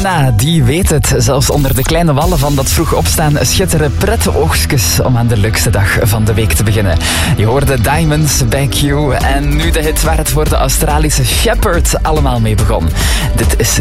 Moana, die weet het. Zelfs onder de kleine wallen van dat vroeg opstaan schitteren prette oogstjes om aan de leukste dag van de week te beginnen. Je hoorde Diamonds bij Q en nu de hit waar het voor de Australische Shepherd allemaal mee begon. Dit is